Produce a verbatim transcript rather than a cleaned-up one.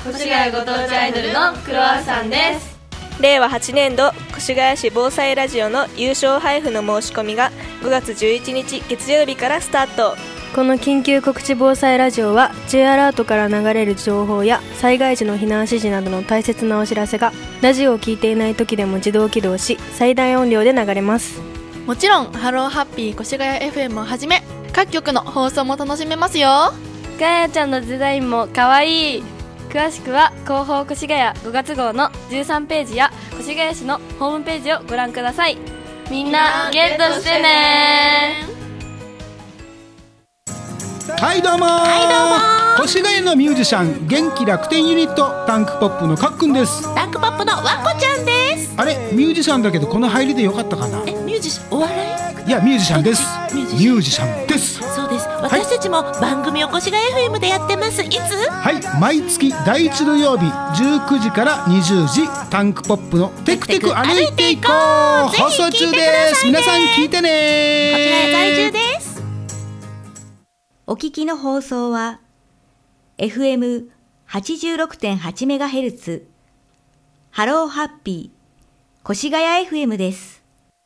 越谷ご当地アイドルのクロワッサンです。 れいわはちねんど越谷市防災ラジオの優勝配布の申し込みがごがつじゅういちにち月曜日からスタート。 この緊急告知防災ラジオは J アラートから流れる情報や災害時の避難指示などの大切なお知らせがラジオを聞いていない時でも自動起動し最大音量で流れます。 もちろんハローハッピー越谷 エフエム をはじめ各局の放送も楽しめますよ。 ガヤちゃんのデザインもかわいい。詳しくは広報越谷ごがつ号のじゅうさんページや越谷市のホームページをご覧ください。みんなゲットしてね。 はいどうもー、はいどうもー、越谷のミュージシャン元気楽天ユニットタンクポップのかっくんです。 タンクポップのわこちゃんです。 あれミュージシャンだけどこの入りでよかったかな。 えミュージシャンお笑い？ いやミュージシャンです。 ミュージミュージシャンです。 そうです。私たちも番組を越谷 エフエム でやってます。いつ？ はい毎月だいいち土曜日じゅうくじからにじゅうじタンクポップのテクテク歩いていこう放送中です。皆さん聞いてね。 こちらへ在住です。 お聞きの放送は エフエムはちじゅうろくてんはちメガヘルツ ハローハッピー越谷 エフエム です。